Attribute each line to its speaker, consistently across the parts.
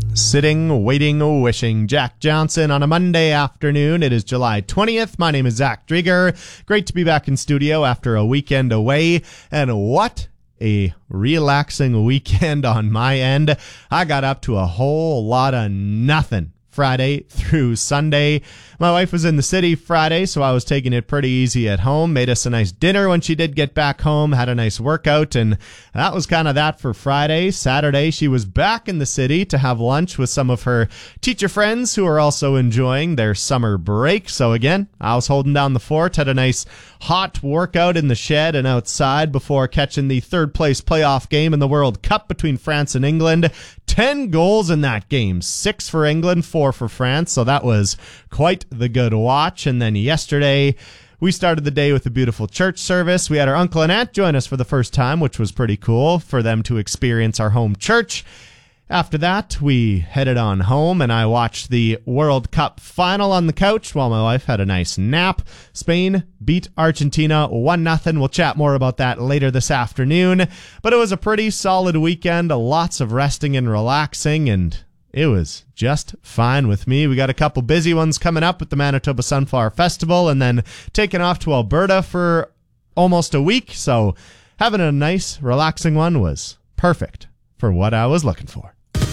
Speaker 1: Sitting, waiting, wishing. Jack Johnson on a Monday afternoon. It is July 20th. My name is Zach Drieger. Great to be back in studio after a weekend away. And what a relaxing weekend on my end. I got up to a whole lot of nothing Friday through Sunday. My wife was in the city Friday, so I was taking it pretty easy at home. Made us a nice dinner when she did get back home. Had a nice workout, and that was kind of that for Friday. Saturday, she was back in the city to have lunch with some of her teacher friends who are also enjoying their summer break. So again, I was holding down the fort, had a nice hot workout in the shed and outside before catching the third place playoff game in the World Cup between France and England. 10 goals in that game, 6 for England, 4 for France. So that was quite the good watch. And then yesterday, we started the day with a beautiful church service. We had our uncle and aunt join us for the first time, which was pretty cool for them to experience our home church. After that, we headed on home, and I watched the World Cup final on the couch while my wife had a nice nap. Spain beat Argentina 1-0. We'll chat more about that later this afternoon. But it was a pretty solid weekend, lots of resting and relaxing, and it was just fine with me. We got a couple busy ones coming up with the Manitoba Sunflower Festival, and then taking off to Alberta for almost a week. So having a nice, relaxing one was perfect for what I was looking for.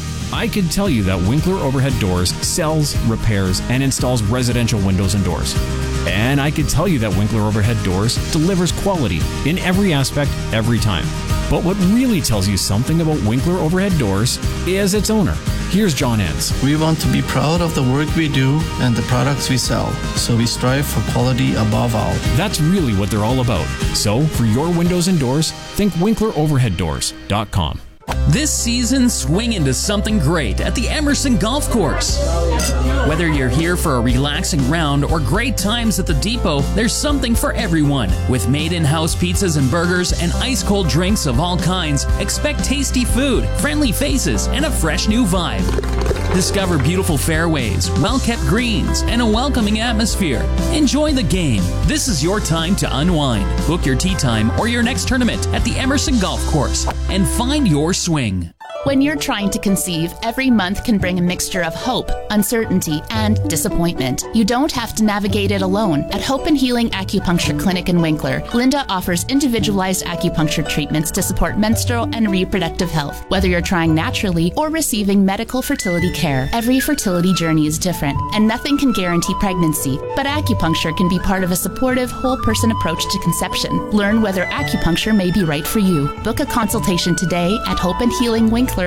Speaker 2: I can tell you that Winkler Overhead Doors sells, repairs, and installs residential windows and doors. And I can tell you that Winkler Overhead Doors delivers quality in every aspect, every time. But what really tells you something about Winkler Overhead Doors is its owner. Here's John Enns.
Speaker 3: We want to be proud of the work we do and the products we sell, so we strive for quality above all.
Speaker 2: That's really what they're all about. So, for your windows and doors, think WinklerOverheadDoors.com.
Speaker 4: This season, swing into something great at the Emerson Golf Course. Whether you're here for a relaxing round or great times at the depot, there's something for everyone. With made-in-house pizzas and burgers and ice-cold drinks of all kinds, expect tasty food, friendly faces, and a fresh new vibe. Discover beautiful fairways, well-kept greens, and a welcoming atmosphere. Enjoy the game. This is your time to unwind. Book your tee time or your next tournament at the Emerson Golf Course and find your swing.
Speaker 5: When you're trying to conceive, every month can bring a mixture of hope, uncertainty, and disappointment. You don't have to navigate it alone. At Hope and Healing Acupuncture Clinic in Winkler, Linda offers individualized acupuncture treatments to support menstrual and reproductive health, whether you're trying naturally or receiving medical fertility care. Every fertility journey is different, and nothing can guarantee pregnancy, but acupuncture can be part of a supportive, whole-person approach to conception. Learn whether acupuncture may be right for you. Book a consultation today at hopeandhealingwinkler.ca.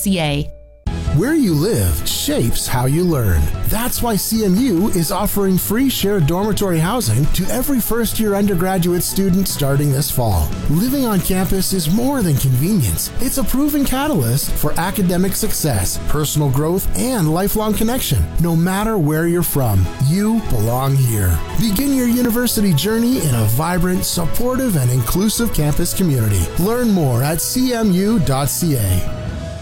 Speaker 6: Where you live shapes how you learn. That's why CMU is offering free shared dormitory housing to every first-year undergraduate student starting this fall. Living on campus is more than convenience. It's a proven catalyst for academic success, personal growth, and lifelong connection. No matter where you're from, you belong here. Begin your university journey in a vibrant, supportive, and inclusive campus community. Learn more at cmu.ca.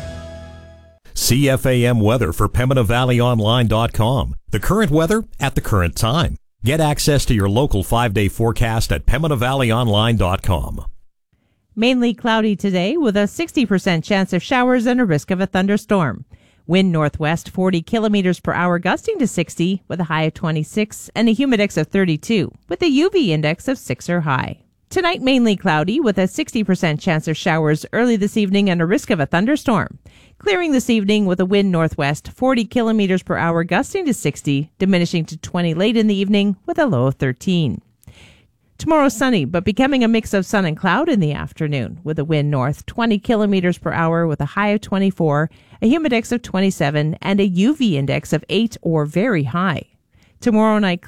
Speaker 7: CFAM weather for PembinaValleyOnline.com. The current weather at the current time. Get access to your local 5-day forecast at PembinaValleyOnline.com.
Speaker 8: Mainly cloudy today with a 60% chance of showers and a risk of a thunderstorm. Wind northwest 40 kilometers per hour gusting to 60 with a high of 26 and a humidex of 32 with a UV index of 6 or high. Tonight mainly cloudy with a 60% chance of showers early this evening and a risk of a thunderstorm. Clearing this evening with a wind northwest 40 kilometers per hour gusting to 60, diminishing to 20 late in the evening with a low of 13. Tomorrow sunny, but becoming a mix of sun and cloud in the afternoon with a wind north 20 kilometers per hour with a high of 24, a humidex of 27, and a UV index of 8 or very high. Tomorrow night